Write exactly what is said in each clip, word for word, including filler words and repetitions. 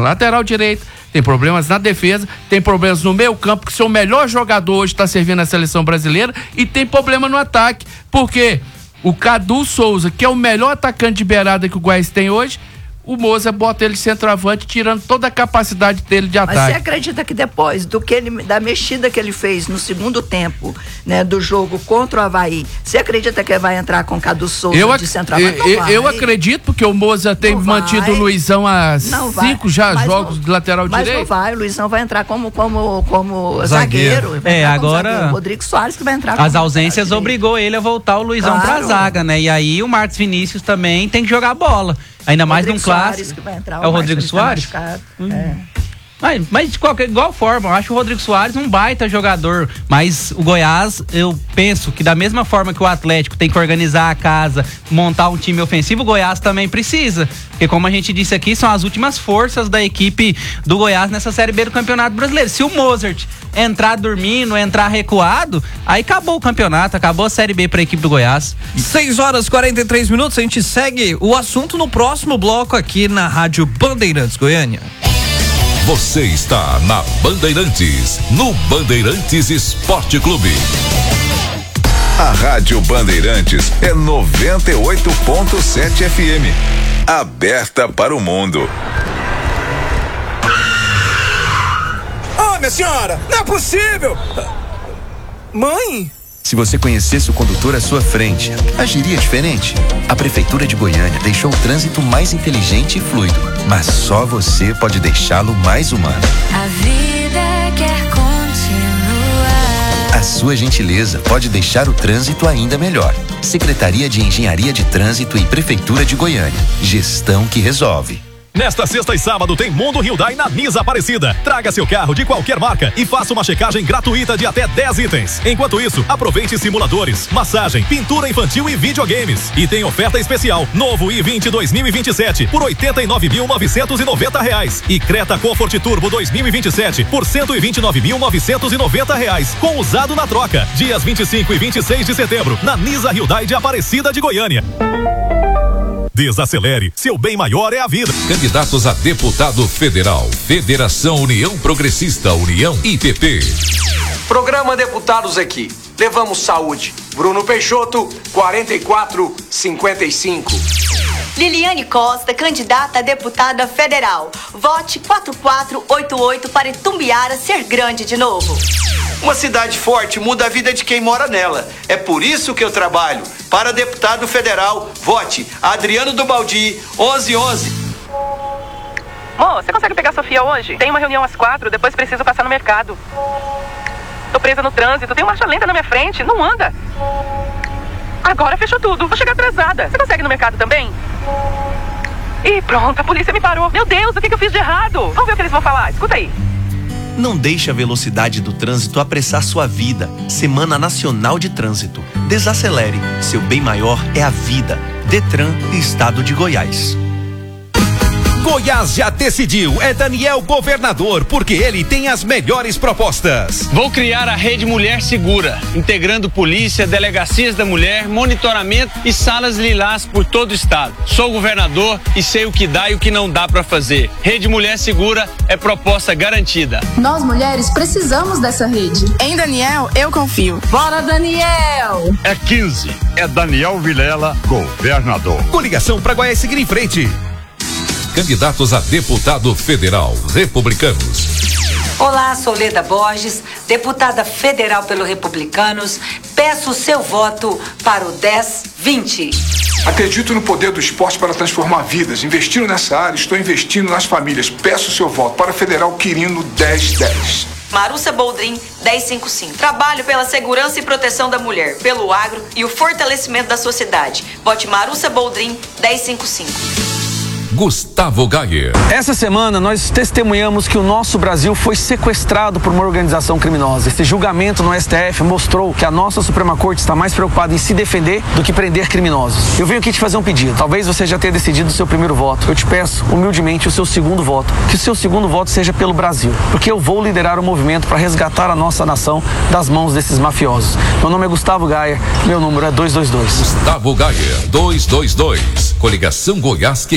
lateral direito, tem problemas na defesa, tem problemas no meio campo, que seu melhor jogador hoje está servindo a seleção brasileira, e tem problema no ataque, porque o Cadu Souza, que é o melhor atacante de beirada que o Goiás tem hoje, o Moza bota ele de centroavante, tirando toda a capacidade dele de ataque. Mas você acredita que depois do que ele, da mexida que ele fez no segundo tempo, né, do jogo contra o Avaí, você acredita que ele vai entrar com o Cadu Souza eu, de centroavante? Eu, eu, eu acredito, porque o Moza tem não mantido vai. o Luizão há não cinco vai. já mas jogos não, de lateral mas direito. Mas não vai, o Luizão vai entrar como, como, como zagueiro. zagueiro. É, agora... Zagueiro. Rodrigo Soares que vai entrar As ausências obrigou ele a voltar o Luizão claro. pra zaga, né? E aí o Marcos Vinícius também tem que jogar bola. Ainda mais num clássico. Entrar, é o Rodrigo Soares? Hum. É. Mas, mas de qualquer igual forma, eu acho o Rodrigo Soares um baita jogador. Mas o Goiás, eu penso que da mesma forma que o Atlético tem que organizar a casa, montar um time ofensivo, o Goiás também precisa. Porque como a gente disse aqui, são as últimas forças da equipe do Goiás nessa Série B do Campeonato Brasileiro. Se o Mozart entrar dormindo, entrar recuado, aí acabou o campeonato, acabou a Série B para a equipe do Goiás. seis horas e quarenta e três minutos, a gente segue o assunto no próximo bloco aqui na Rádio Bandeirantes Goiânia. Você está na Bandeirantes, no Bandeirantes Esporte Clube. A Rádio Bandeirantes é noventa e oito ponto sete F M, aberta para o mundo. Oh, minha senhora, não é possível! Mãe? Se você conhecesse o condutor à sua frente, agiria diferente? A Prefeitura de Goiânia deixou o trânsito mais inteligente e fluido, mas só você pode deixá-lo mais humano. A vida quer continuar. A sua gentileza pode deixar o trânsito ainda melhor. Secretaria de Engenharia de Trânsito e Prefeitura de Goiânia. Gestão que resolve. Nesta sexta e sábado tem Mundo Hyundai na Nisa Aparecida. Traga seu carro de qualquer marca e faça uma checagem gratuita de até dez itens. Enquanto isso, aproveite simuladores, massagem, pintura infantil e videogames. E tem oferta especial, novo i vinte dois mil e vinte e sete por oitenta e nove mil novecentos e noventa reais. E Creta Comfort Turbo dois mil e vinte e sete por cento e vinte e nove mil novecentos e noventa reais, com usado na troca. Dias vinte e cinco e vinte e seis de setembro, na Nisa Hyundai de Aparecida de Goiânia. Desacelere, seu bem maior é a vida. Candidatos a deputado federal, Federação União Progressista, União I P P. Programa Deputados aqui. Levamos saúde. Bruno Peixoto, quarenta e quatro cinquenta e cinco. Liliane Costa, candidata a deputada federal. Vote quatro quatro oito oito para Itumbiara ser grande de novo. Uma cidade forte muda a vida de quem mora nela. É por isso que eu trabalho. Para deputado federal, vote Adriano do Baldi, onze onze. Mô, você consegue pegar a Sofia hoje? Tem uma reunião às quatro, depois preciso passar no mercado. Tô presa no trânsito, tem marcha lenta na minha frente, não anda. Agora fechou tudo, vou chegar atrasada. Você consegue ir no mercado também? Ih, pronto, a polícia me parou. Meu Deus, o que, que eu fiz de errado? Vamos ver o que eles vão falar, escuta aí. Não deixe a velocidade do trânsito apressar sua vida. Semana Nacional de Trânsito. Desacelere. Seu bem maior é a vida. Detran e Estado de Goiás. Goiás já decidiu, é Daniel governador, porque ele tem as melhores propostas. Vou criar a Rede Mulher Segura, integrando polícia, delegacias da mulher, monitoramento e salas lilás por todo o estado. Sou governador e sei o que dá e o que não dá para fazer. Rede Mulher Segura é proposta garantida. Nós mulheres precisamos dessa rede. Em Daniel, eu confio. Bora, Daniel! É quinze, é Daniel Vilela, governador. Coligação para Goiás seguir em frente. Candidatos a deputado federal, republicanos. Olá, sou Leda Borges, deputada federal pelo Republicanos. Peço o seu voto para o dez vinte. Acredito no poder do esporte para transformar vidas. Investindo nessa área, estou investindo nas famílias. Peço o seu voto para Federal Quirino dez dez. Marussa Boldrin, dez cinquenta e cinco. Trabalho pela segurança e proteção da mulher, pelo agro e o fortalecimento da sociedade. Vote Marussa Boldrin, dez cinquenta e cinco. Gustavo Gayer. Essa semana nós testemunhamos que o nosso Brasil foi sequestrado por uma organização criminosa. Esse julgamento no S T F mostrou que a nossa Suprema Corte está mais preocupada em se defender do que prender criminosos. Eu venho aqui te fazer um pedido. Talvez você já tenha decidido o seu primeiro voto. Eu te peço, humildemente, o seu segundo voto. Que o seu segundo voto seja pelo Brasil. Porque eu vou liderar o movimento para resgatar a nossa nação das mãos desses mafiosos. Meu nome é Gustavo Gayer, meu número é dois dois dois. Gustavo Gayer, dois dois dois. Coligação Goiás que cresce.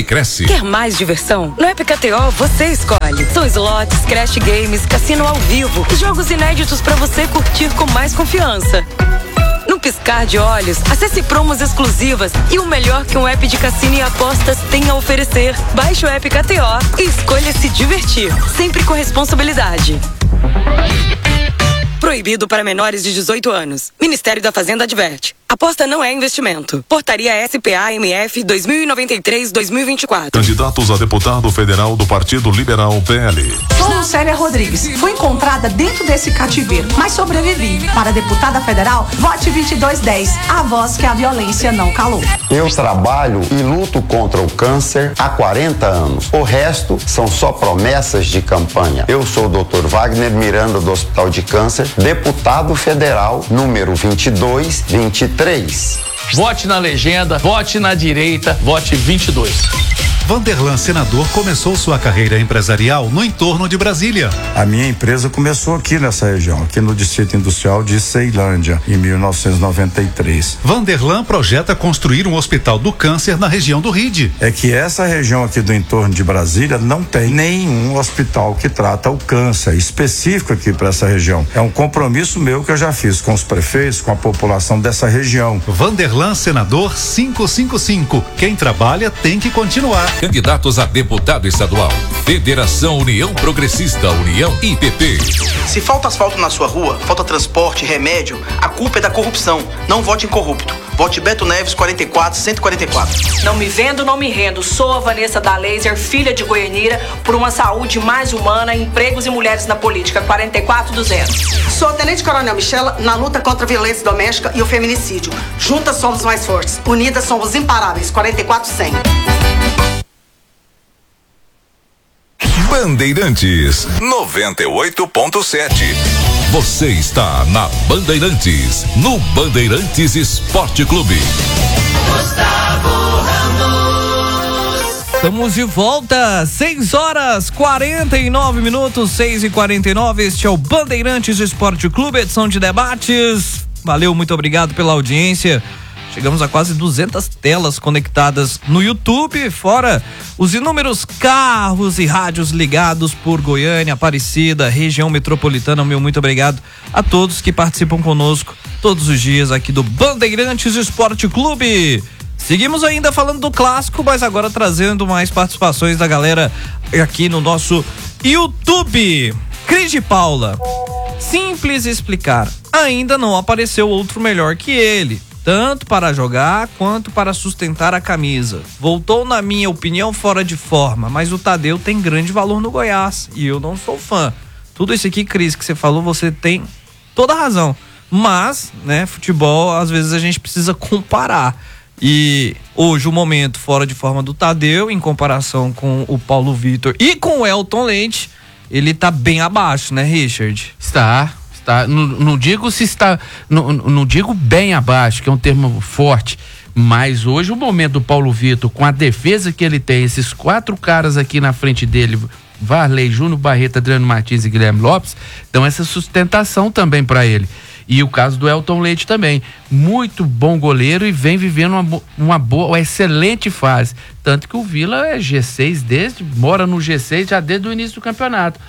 Quer mais diversão? No App K T O você escolhe. São slots, crash games, cassino ao vivo e jogos inéditos para você curtir com mais confiança. No piscar de olhos, acesse promos exclusivas e o melhor que um app de cassino e apostas tem a oferecer. Baixe o App K T O e escolha se divertir, sempre com responsabilidade. Proibido para menores de dezoito anos. Ministério da Fazenda adverte. Aposta não é investimento. Portaria S P A M F dois mil e noventa e três, dois mil e vinte e quatro. Candidatos a deputado federal do Partido Liberal P L. Sou Célia Rodrigues. Fui encontrada dentro desse cativeiro, mas sobrevivi. Para deputada federal, vote vinte e dois dez. A voz que a violência não calou. Eu trabalho e luto contra o câncer há quarenta anos. O resto são só promessas de campanha. Eu sou o doutor Wagner Miranda do Hospital de Câncer, deputado federal número vinte e dois vinte e três. Vote na legenda, vote na direita, vote vinte e dois. Vanderlan Senador começou sua carreira empresarial no entorno de Brasília. A minha empresa começou aqui nessa região, aqui no Distrito Industrial de Ceilândia, em mil novecentos e noventa e três. Vanderlan projeta construir um hospital do câncer na região do Ride. É que essa região aqui do entorno de Brasília não tem nenhum hospital que trata o câncer específico aqui para essa região. É um compromisso meu que eu já fiz com os prefeitos, com a população dessa região. Vanderlan Senador quinhentos e cinquenta e cinco. Quem trabalha tem que continuar. Candidatos a deputado estadual. Federação União Progressista, União I P P. Se falta asfalto na sua rua, falta transporte, remédio, a culpa é da corrupção. Não vote em corrupto. Vote Beto Neves quarenta e quatro, cento e quarenta e quatro. Não me vendo, não me rendo. Sou a Vanessa da Laser, filha de Goianira, por uma saúde mais humana, empregos e mulheres na política. quarenta e quatro duzentos. Sou Tenente Coronel Michela, na luta contra a violência doméstica e o feminicídio. Juntas somos mais fortes, unidas somos imparáveis. quarenta e quatro cem. Bandeirantes noventa e oito ponto sete. Você está na Bandeirantes, no Bandeirantes Esporte Clube. Gustavo Ramos. Estamos de volta, seis horas quarenta e nove minutos, seis e quarenta e nove. Este é o Bandeirantes Esporte Clube, edição de debates. Valeu, muito obrigado pela audiência. Chegamos a quase duzentas telas conectadas no YouTube, fora os inúmeros carros e rádios ligados por Goiânia, Aparecida, região metropolitana. Meu muito obrigado a todos que participam conosco todos os dias aqui do Bandeirantes Esporte Clube. Seguimos ainda falando do clássico, mas agora trazendo mais participações da galera aqui no nosso YouTube. Cris de Paula. Simples explicar, ainda não apareceu outro melhor que ele, tanto para jogar quanto para sustentar a camisa. Voltou, na minha opinião, fora de forma, mas o Tadeu tem grande valor no Goiás e eu não sou fã. Tudo isso aqui, Cris, que você falou, você tem toda a razão, mas, né, futebol, às vezes a gente precisa comparar. E hoje o momento fora de forma do Tadeu, em comparação com o Paulo Vitor e com o Elton Leite, ele tá bem abaixo, né, Richard? Está. Tá? Não, não digo se está, não, não digo bem abaixo, que é um termo forte, mas hoje o momento do Paulo Vitor, com a defesa que ele tem, esses quatro caras aqui na frente dele, Varley, Júnior Barreto, Adriano Martins e Guilherme Lopes, dão essa sustentação também para ele. E o caso do Elton Leite também, muito bom goleiro e vem vivendo uma, uma boa, uma excelente fase, tanto que o Vila é G seis desde, mora no G seis já desde o início do campeonato.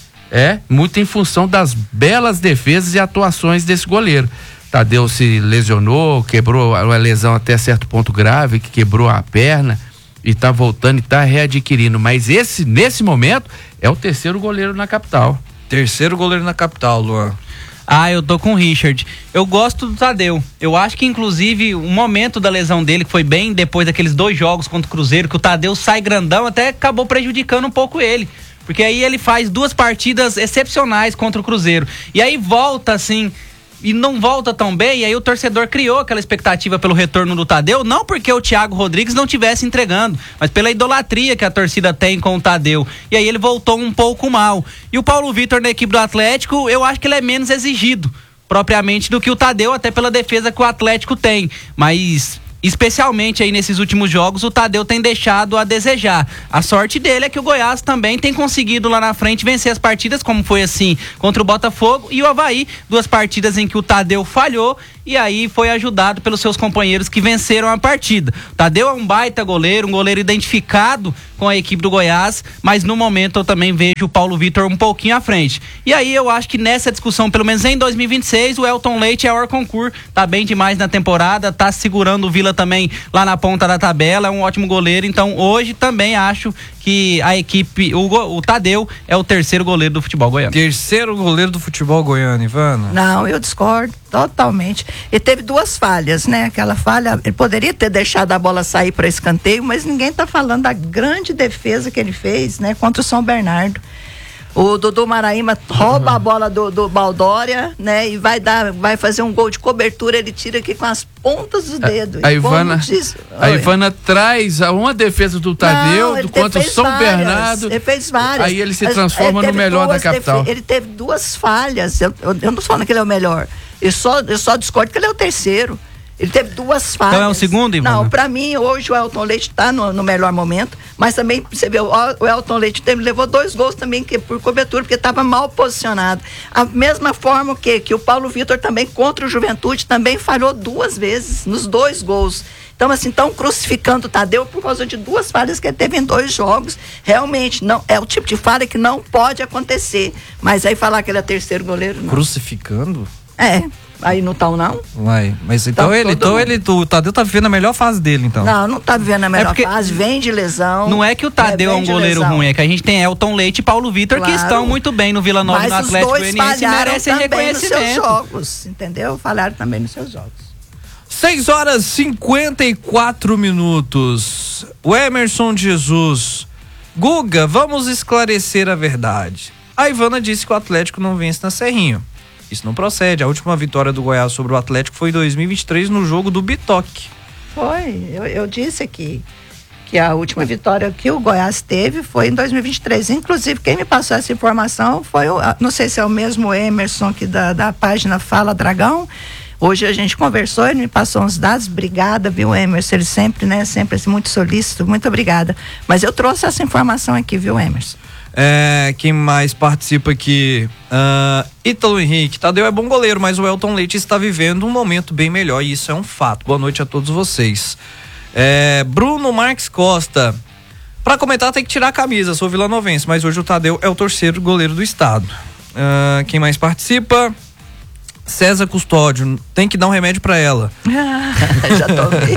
É, muito em função das belas defesas e atuações desse goleiro. Tadeu se lesionou, quebrou uma lesão até certo ponto grave, que quebrou a perna e tá voltando e tá readquirindo. Mas esse, nesse momento, é o terceiro goleiro na capital. Terceiro goleiro na capital, Luan. Ah, eu tô com o Richard. Eu gosto do Tadeu. Eu acho que, inclusive, o momento da lesão dele, que foi bem depois daqueles dois jogos contra o Cruzeiro, que o Tadeu sai grandão, até acabou prejudicando um pouco ele. Porque aí ele faz duas partidas excepcionais contra o Cruzeiro. E aí volta assim, e não volta tão bem, e aí o torcedor criou aquela expectativa pelo retorno do Tadeu, não porque o Thiago Rodrigues não estivesse entregando, mas pela idolatria que a torcida tem com o Tadeu. E aí ele voltou um pouco mal. E o Paulo Vitor na equipe do Atlético, eu acho que ele é menos exigido, propriamente, do que o Tadeu, até pela defesa que o Atlético tem. Mas especialmente aí nesses últimos jogos, o Tadeu tem deixado a desejar. A sorte dele é que o Goiás também tem conseguido lá na frente vencer as partidas, como foi assim contra o Botafogo e o Avaí, duas partidas em que o Tadeu falhou e aí foi ajudado pelos seus companheiros que venceram a partida. O Tadeu é um baita goleiro, um goleiro identificado com a equipe do Goiás, mas no momento eu também vejo o Paulo Vitor um pouquinho à frente. E aí eu acho que nessa discussão, pelo menos em dois mil e vinte e seis, o Elton Leite é o Orconcur, tá bem demais na temporada, tá segurando o Vila também lá na ponta da tabela, é um ótimo goleiro, então hoje também acho que a equipe, o, o Tadeu é o terceiro goleiro do futebol goiano. Terceiro goleiro do futebol goiano, Ivana? Não, eu discordo totalmente. Ele teve duas falhas, né? Aquela falha, ele poderia ter deixado a bola sair para escanteio, mas ninguém tá falando da grande defesa que ele fez, né? Contra o São Bernardo. O Dudu Maraíma rouba uhum. a bola do, do Baldória, né? E vai dar, vai fazer um gol de cobertura, ele tira aqui com as pontas dos dedos. A, a Ivana, diz, a Ivana traz uma defesa do Tadeu do contra o São várias, Bernardo. Ele fez várias. Aí ele se transforma ele no melhor da capital. Defe, ele teve duas falhas. Eu, eu, eu não tô falando que ele é o melhor. Eu só, eu só discordo que ele é o terceiro. Ele teve duas falhas. Então é o segundo, Ivana? Não, pra mim, hoje o Elton Leite tá no, no melhor momento, mas também, você vê, o, o Elton Leite teve, levou dois gols também que, por cobertura, porque estava mal posicionado. A mesma forma que, que o Paulo Vitor também, contra o Juventude, também falhou duas vezes, nos dois gols. Então, assim, estão crucificando o Tadeu por causa de duas falhas que ele teve em dois jogos. Realmente, não, é o tipo de falha que não pode acontecer. Mas aí falar que ele é terceiro goleiro, não. Crucificando? É. Aí não tá, não? Vai, mas então, então ele, então ele, o Tadeu tá vivendo a melhor fase dele, então. Não, não tá vivendo a melhor é fase, vem de lesão. Não é que o Tadeu é, é um goleiro lesão. ruim, é que a gente tem Elton Leite e Paulo Vitor claro. que estão muito bem no Vila Nova e no Atlético Goianiense e merecem reconhecimento. Nos seus jogos, entendeu? Falharam também nos seus jogos. seis horas e cinquenta e quatro minutos. O Emerson de Jesus. Guga, vamos esclarecer a verdade. A Ivana disse que o Atlético não vence na Serrinha. Isso não procede. A última vitória do Goiás sobre o Atlético foi em dois mil e vinte e três no jogo do Bitoque. Foi, eu, eu disse aqui que a última vitória que o Goiás teve foi em dois mil e vinte e três. Inclusive, quem me passou essa informação foi, o, não sei se é o mesmo Emerson que da, da página Fala Dragão. Hoje a gente conversou, ele me passou uns dados, obrigada, viu, Emerson? Ele sempre, né, sempre assim, muito solícito, muito obrigada. Mas eu trouxe essa informação aqui, viu, Emerson? É, quem mais participa aqui? Uh, Ítalo Henrique. Tadeu é bom goleiro, mas o Elton Leite está vivendo um momento bem melhor e isso é um fato. Boa noite a todos vocês. É, Bruno Marques Costa. Para comentar tem que tirar a camisa, sou vilanovense, mas hoje o Tadeu é o terceiro goleiro do estado. Uh, quem mais participa? César Custódio, tem que dar um remédio pra ela. Já tomei.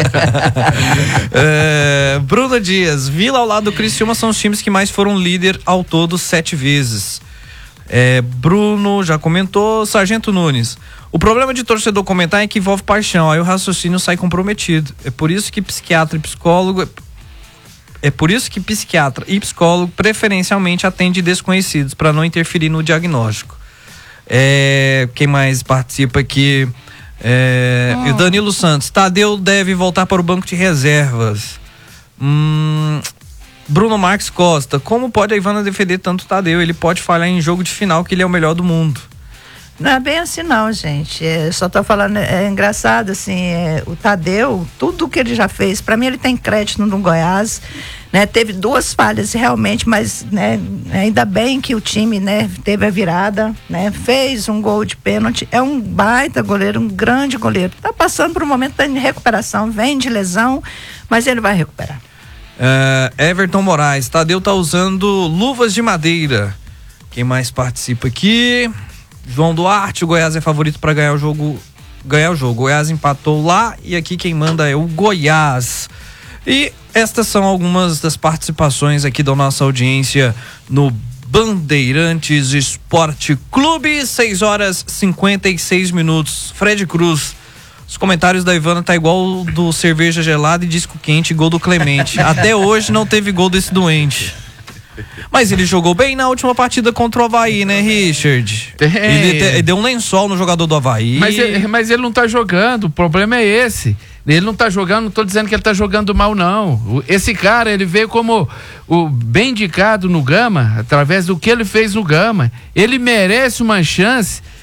é, Bruna Dias, Vila ao lado do Criciúma são os times que mais foram líder ao todo sete vezes. É, Bruno já comentou. Sargento Nunes, o problema de torcedor comentar é que envolve paixão, aí o raciocínio sai comprometido. É por isso que psiquiatra e psicólogo É por isso que psiquiatra e psicólogo preferencialmente atende desconhecidos para não interferir no diagnóstico. É, quem mais participa aqui? É, oh. E o Danilo Santos. Tadeu deve voltar para o banco de reservas. Hum, Bruno Marques Costa. Como pode a Ivana defender tanto o Tadeu? Ele pode falhar em jogo de final, que ele é o melhor do mundo. Não é bem assim não, gente. É, só tô falando, é engraçado assim, é, o Tadeu, tudo que ele já fez, para mim ele tem crédito no Goiás, né? Teve duas falhas realmente, mas, né, ainda bem que o time, né, teve a virada, né? Fez um gol de pênalti, é um baita goleiro, um grande goleiro. Tá passando por um momento de recuperação, vem de lesão, mas ele vai recuperar. Uh, Everton Moraes, Tadeu tá usando luvas de madeira. Quem mais participa aqui? João Duarte, o Goiás é favorito para ganhar o jogo. Ganhar o jogo. O Goiás empatou lá e aqui quem manda é o Goiás. E estas são algumas das participações aqui da nossa audiência no Bandeirantes Esporte Clube. seis horas e cinquenta e seis minutos. Fred Cruz. Os comentários da Ivana tá igual do cerveja gelada e disco quente, gol do Clemente. Até hoje não teve gol desse doente. Mas ele jogou bem na última partida contra o Avaí, né, Richard? Tem. Ele, te, ele deu um lençol no jogador do Avaí. Mas ele, mas ele não tá jogando, o problema é esse. Ele não tá jogando, não tô dizendo que ele tá jogando mal, não. Esse cara, ele veio como o bem indicado no Gama, através do que ele fez no Gama. Ele merece uma chance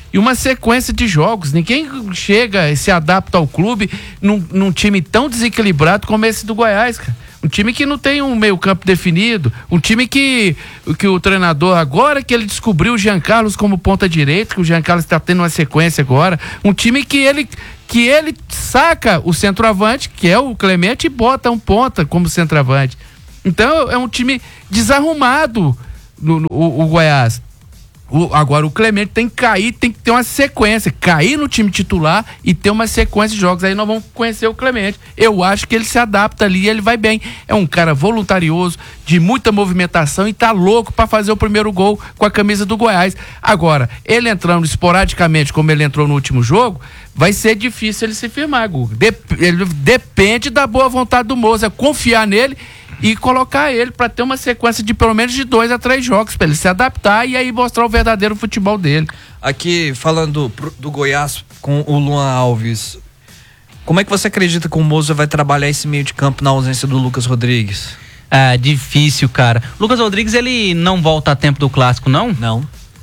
e uma sequência de jogos. Ninguém chega e se adapta ao clube num, num time tão desequilibrado como esse do Goiás, cara. Um time que não tem um meio campo definido, um time que, que o treinador, agora que ele descobriu o Jean Carlos como ponta direita, que o Jean Carlos está tendo uma sequência agora, um time que ele, que ele saca o centroavante, que é o Clemente, e bota um ponta como centroavante. Então é um time desarrumado no, no, o, o Goiás. O, agora o Clemente tem que cair, tem que ter uma sequência, cair no time titular e ter uma sequência de jogos. Aí nós vamos conhecer o Clemente. Eu acho que ele se adapta ali e ele vai bem. É um cara voluntarioso, de muita movimentação e tá louco para fazer o primeiro gol com a camisa do Goiás. Agora, ele entrando esporadicamente como ele entrou no último jogo, vai ser difícil ele se firmar, Guga. Dep ele depende da boa vontade do Moza, confiar nele e colocar ele para ter uma sequência de pelo menos de dois a três jogos, para ele se adaptar e aí mostrar o verdadeiro futebol dele. Aqui, falando pro, do Goiás com o Luan Alves, como é que você acredita que o Moza vai trabalhar esse meio de campo na ausência do Lucas Rodrigues? Ah, difícil, cara. Lucas Rodrigues, ele não volta a tempo do clássico, não? Não.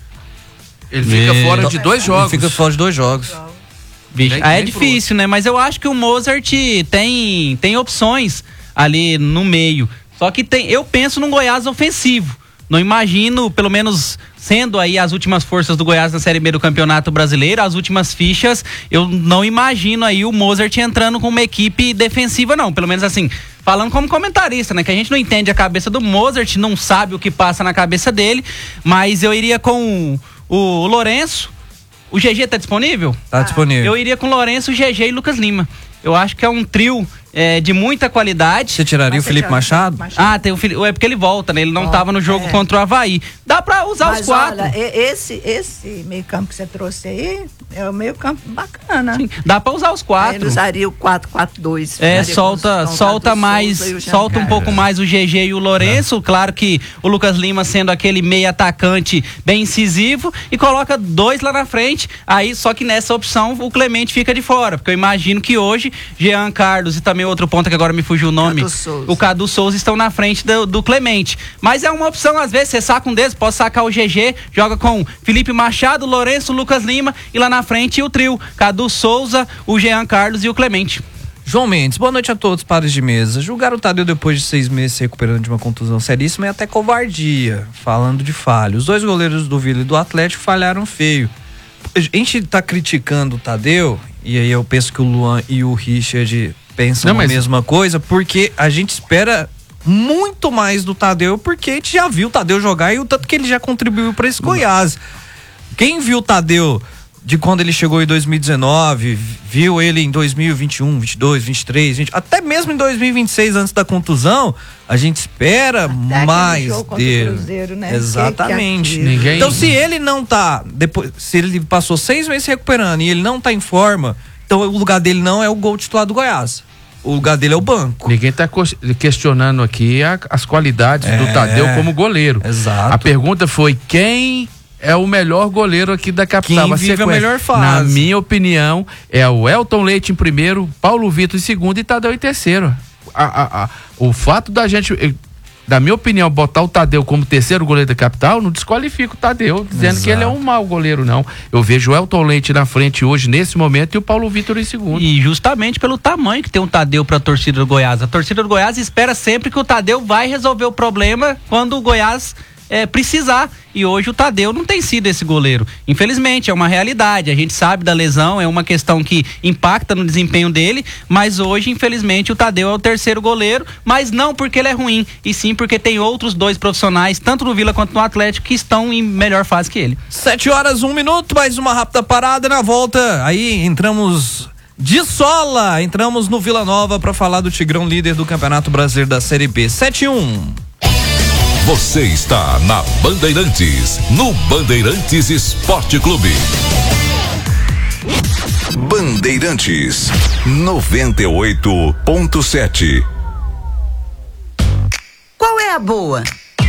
Ele fica e... fora de dois jogos. Ele fica fora de dois jogos. Bicho, aí é difícil, né? Mas eu acho que o Mozart tem, tem opções ali no meio. Só que tem, eu penso num Goiás ofensivo. Não imagino, pelo menos sendo aí as últimas forças do Goiás na Série B do Campeonato Brasileiro, as últimas fichas, eu não imagino aí o Mozart entrando com uma equipe defensiva, não. Pelo menos assim, falando como comentarista, né? Que a gente não entende a cabeça do Mozart, não sabe o que passa na cabeça dele, mas eu iria com o, o Lourenço. O G G tá disponível? Tá disponível. Eu iria com Lourenço, G G e Lucas Lima. Eu acho que é um trio é, de muita qualidade. Você tiraria Mas o Felipe Machado? Machado? Ah, tem o Felipe. É porque ele volta, né? Ele não estava no jogo é. contra o Avaí. Dá pra usar Mas os quatro. Olha, esse, esse meio campo que você trouxe aí é o meio campo bacana. Sim, dá pra usar os quatro. Aí ele usaria o quatro quatro dois. É, solta, solta mais, solta um pouco mais o G G e o Lourenço. É. Claro que o Lucas Lima sendo aquele meio atacante bem incisivo e coloca dois lá na frente. Aí, só que nessa opção o Clemente fica de fora, porque eu imagino que hoje Jean Carlos e também outro ponto que agora me fugiu o nome, Cadu o Cadu Souza estão na frente do, do Clemente. Mas é uma opção, às vezes você saca um deles, pode sacar o G G, joga com Felipe Machado, Lourenço, Lucas Lima e lá na frente o trio, Cadu Souza, o Jean Carlos e o Clemente. João Mendes, boa noite a todos, pares de mesa. Julgaram o Tadeu depois de seis meses se recuperando de uma contusão seríssima e até covardia, falando de falha. Os dois goleiros do Vila e do Atlético falharam feio. A gente tá criticando o Tadeu, e aí eu penso que o Luan e o Richard pensam Não, mas... a mesma coisa, porque a gente espera muito mais do Tadeu, porque a gente já viu o Tadeu jogar e o tanto que ele já contribuiu para esse Goiás. Quem viu o Tadeu de quando ele chegou em dois mil e dezenove, viu ele em dois mil e vinte e um, vinte e dois, vinte e três, vinte, até mesmo em dois mil e vinte e seis, antes da contusão, a gente espera até mais dele. Cruzeiro, né? Exatamente. Que que Ninguém... Então, se ele não tá, depois, se ele passou seis meses se recuperando e ele não tá em forma, então o lugar dele não é o gol titular do Goiás. O lugar dele é o banco. Ninguém está questionando aqui a, as qualidades é, do Tadeu como goleiro. Exato. A pergunta foi quem é o melhor goleiro aqui da capital. Quem vive a melhor fase. Na minha opinião, é o Elton Leite em primeiro, Paulo Vitor em segundo e Tadeu em terceiro. A, a, a, o fato da gente, da minha opinião, botar o Tadeu como terceiro goleiro da capital não desqualifica o Tadeu, dizendo Exato. que ele é um mau goleiro, não. Eu vejo o Elton Leite na frente hoje, nesse momento, e o Paulo Vitor em segundo. E justamente pelo tamanho que tem o Tadeu para a torcida do Goiás. A torcida do Goiás espera sempre que o Tadeu vai resolver o problema quando o Goiás é, precisar. E hoje o Tadeu não tem sido esse goleiro. Infelizmente, é uma realidade. A gente sabe da lesão, é uma questão que impacta no desempenho dele, mas hoje, infelizmente, o Tadeu é o terceiro goleiro, mas não porque ele é ruim, e sim porque tem outros dois profissionais, tanto no Vila quanto no Atlético, que estão em melhor fase que ele. Sete horas, um minuto, mais uma rápida parada na volta. Aí entramos de sola, entramos no Vila Nova para falar do Tigrão, líder do Campeonato Brasileiro da Série B. sete um. Você está na Bandeirantes, no Bandeirantes Esporte Clube. Bandeirantes, noventa e oito ponto sete. Qual é a boa?